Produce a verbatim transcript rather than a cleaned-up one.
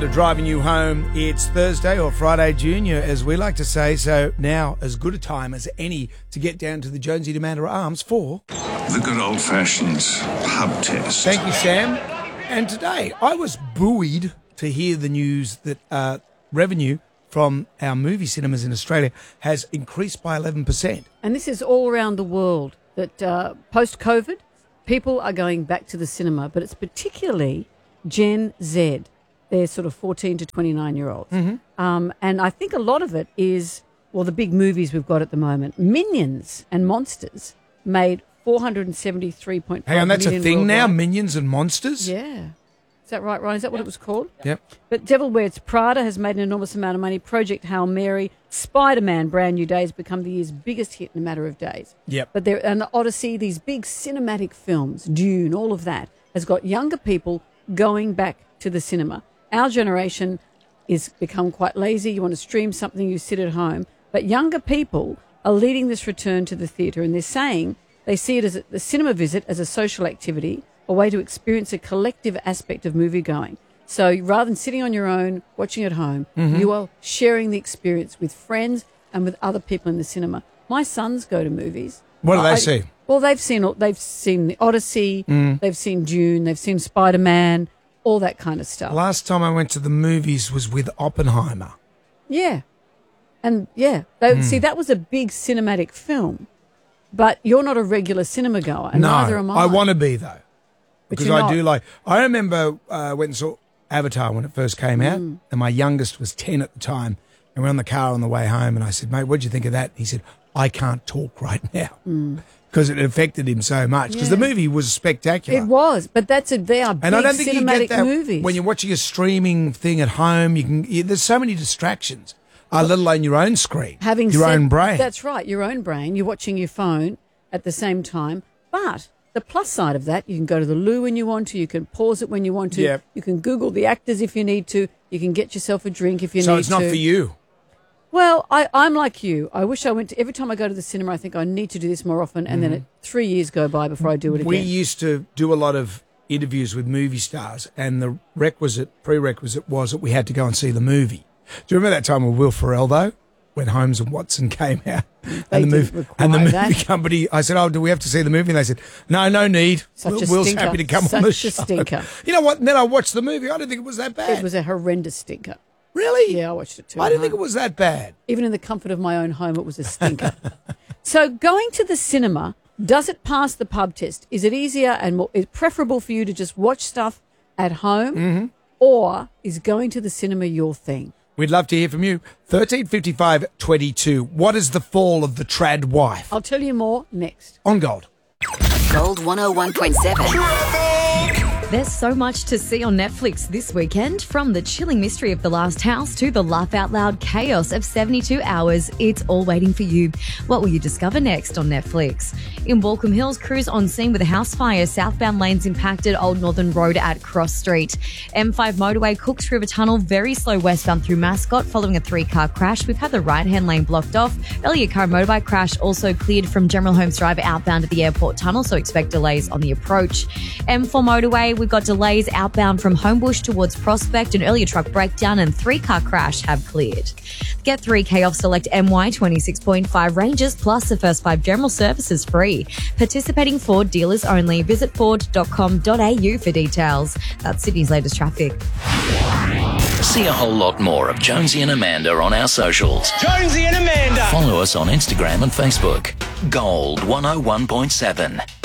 Driving you home, it's Thursday or Friday Junior, as we like to say, so now as good a time as any to get down to the Jonesy and Amanda Arms for the good old-fashioned pub test. Thank you, Sam. And today I was buoyed to hear the news that uh, revenue from our movie cinemas in Australia has increased by eleven percent. And this is all around the world, that uh, post-COVID, people are going back to the cinema, but it's particularly Gen Z. They're sort of fourteen to twenty-nine-year-olds. Mm-hmm. Um, and I think a lot of it is, well, the big movies we've got at the moment. Minions and Monsters made four hundred seventy-three point five Hang on, that's a million thing now, worldwide. Minions and Monsters? Yeah. Is that right, Ryan? Is that what it was called? Yep. But Devil Wears Prada has made an enormous amount of money. Project Hail Mary, Spider-Man, Brand New Day has become the year's biggest hit in a matter of days. Yep. But there, and the Odyssey, these big cinematic films, Dune, all of that, has got younger people going back to the cinema. Our generation is become quite lazy. You want to stream something, you sit at home. But younger people are leading this return to the theatre, and they're saying they see it as a, the cinema visit as a social activity, a way to experience a collective aspect of movie going. So rather than sitting on your own, watching at home, mm-hmm. you are sharing the experience with friends and with other people in the cinema. My sons go to movies. What do they I, see? Well, they've seen they've seen the Odyssey, mm. they've seen Dune, they've seen Spider-Man, all that kind of stuff. Last time I went to the movies was with Oppenheimer. Yeah. And, yeah, they, mm. see, that was a big cinematic film, but you're not a regular cinema goer, and no, neither am I. I want to be, though, but because I not. do like... I remember uh, went and saw Avatar when it first came out, mm. and my youngest was ten at the time, and we're on the car on the way home, and I said, mate, what'd you think of that? He said, I can't talk right now. Mm. Because it affected him so much. Because yeah. the movie was spectacular. It was, but that's a they are big and I don't think cinematic you get that movies. When you're watching a streaming thing at home, you can. You, there's so many distractions. Uh, let alone your own screen, Having your said, own brain. That's right, your own brain. You're watching your phone at the same time. But the plus side of that, you can go to the loo when you want to. You can pause it when you want to. Yep. You can Google the actors if you need to. You can get yourself a drink if you so need to. So it's not for you. Well, I, I'm like you. I wish I went to, every time I go to the cinema, I think I need to do this more often, and mm. then it, three years go by before I do it again. We used to do a lot of interviews with movie stars, and the requisite, prerequisite was that we had to go and see the movie. Do you remember that time with Will Ferrell, though, when Holmes and Watson came out? They and the movie, and the movie that. company, I said, oh, do we have to see the movie? And they said, no, no need. Such Will, a Will's stinker. happy to come Such on the a show. stinker. You know what? And then I watched the movie. I didn't think it was that bad. It was a horrendous stinker. Really? Yeah, I watched it too. I didn't think it was that bad. Even in the comfort of my own home, it was a stinker. So going to the cinema, does it pass the pub test? Is it easier and more, is it preferable for you to just watch stuff at home, mm-hmm. or is going to the cinema your thing? We'd love to hear from you. thirteen fifty-five twenty-two. What is the fall of the trad wife? I'll tell you more next. On Gold. Gold one oh one point seven. There's so much to see on Netflix this weekend, from the chilling mystery of The Last House to the laugh-out-loud chaos of seventy-two hours. It's all waiting for you. What will you discover next on Netflix? In Walcombe Hills, crews on scene with a house fire. Southbound lanes impacted. Old Northern Road at Cross Street. M five motorway, Cooks River Tunnel, very slow westbound through Mascot following a three-car crash. We've had the right-hand lane blocked off. Earlier car motorbike crash also cleared from General Holmes Drive outbound to the airport tunnel, so expect delays on the approach. M four motorway, we've got delays outbound from Homebush towards Prospect. An earlier truck breakdown and three-car crash have cleared. Get three K off select M Y twenty-six point five ranges, plus the first five general services free. Participating Ford dealers only. Visit ford dot com dot a u for details. That's Sydney's latest traffic. See a whole lot more of Jonesy and Amanda on our socials. Jonesy and Amanda! Follow us on Instagram and Facebook. Gold one oh one point seven.